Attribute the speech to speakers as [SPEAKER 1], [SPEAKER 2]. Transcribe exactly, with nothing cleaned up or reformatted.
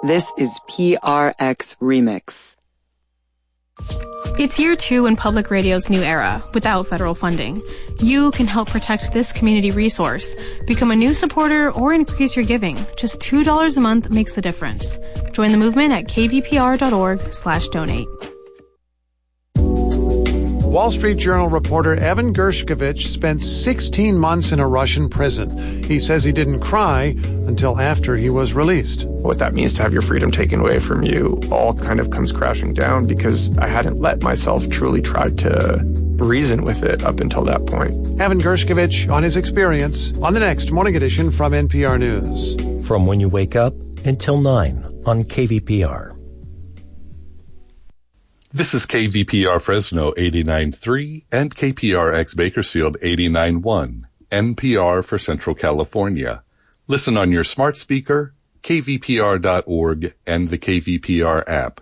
[SPEAKER 1] This is P R X Remix.
[SPEAKER 2] It's year two in public radio's new era, without federal funding. You can help protect this community resource. Become a new supporter or increase your giving. Just two dollars a month makes a difference. Join the movement at kvpr.org slash donate.
[SPEAKER 3] Wall Street Journal reporter Evan Gershkovich spent sixteen months in a Russian prison. He says he didn't cry until after he was released.
[SPEAKER 4] What that means to have your freedom taken away from you all kind of comes crashing down because I hadn't let myself truly try to reason with it up until that point.
[SPEAKER 3] Evan Gershkovich on his experience on the next Morning Edition from N P R News.
[SPEAKER 5] From when you wake up until nine on K V P R.
[SPEAKER 6] This is K V P R Fresno eighty-nine point three and K P R X Bakersfield eighty-nine point one, N P R for Central California. Listen on your smart speaker, K V P R dot org, and the K V P R app.